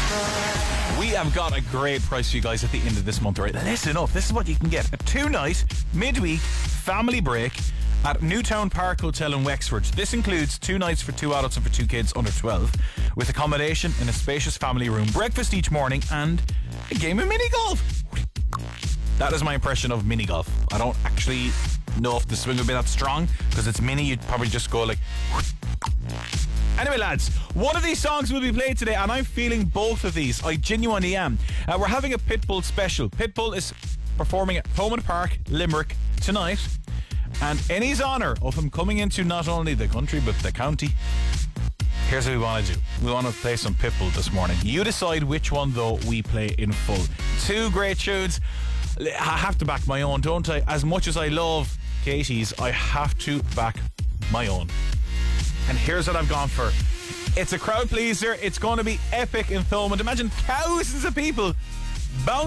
We have got a great price for you guys at the end of this month, right? Listen up, this is what you can get. A 2-night, midweek, family break at Newtown Park Hotel in Wexford. This includes 2 nights for 2 adults and for 2 kids under 12, with accommodation in a spacious family room, breakfast each morning, and a game of mini golf. That is my impression of mini golf. I don't actually know if the swing would be that strong, because it's mini, you'd probably just go like... Anyway, lads, one of these songs will be played today, and I'm feeling both of these. I genuinely am. We're having a Pitbull special. Pitbull is performing at Thomond Park, Limerick, tonight. And in his honour of him coming into not only the country, but the county, here's what we want to do. We want to play some Pitbull this morning. You decide which one, though, we play in full. 2 great tunes. I have to back my own, don't I? As much as I love Katie's, I have to back my own. And here's what I've gone for. It's a crowd pleaser. It's going to be epic in Thomond. Imagine thousands of people bouncing